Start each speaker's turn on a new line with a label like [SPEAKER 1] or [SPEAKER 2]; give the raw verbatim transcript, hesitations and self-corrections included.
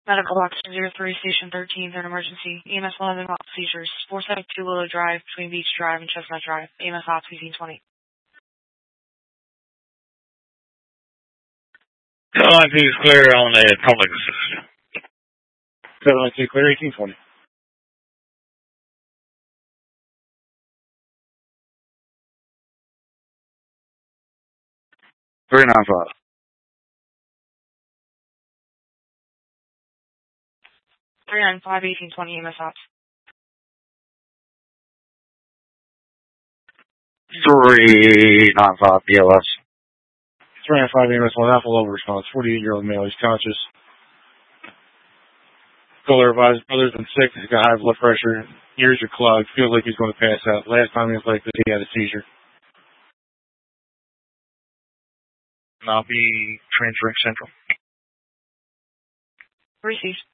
[SPEAKER 1] Medical box zero three, station thirteen, third emergency. E M S eleven, seizures. four seventy-two Willow Drive, between Beach Drive and Chestnut Drive. E M S ops, eighteen twenty.
[SPEAKER 2] seven nine two is clear on the public assist.
[SPEAKER 3] seven nine two clear, eighteen twenty. three nine five.
[SPEAKER 1] three nine five, eighteen twenty, E M S ops.
[SPEAKER 2] three nine five, B L S.
[SPEAKER 3] three nine five, E M S one, Alpha Low response. forty-eight-year-old male, he's conscious. Caller advised brothers been sick, he's got high blood pressure, ears are clogged, feels like he's going to pass out. Last time he was like this, he had a seizure.
[SPEAKER 2] And I'll be transferring central.
[SPEAKER 1] Received.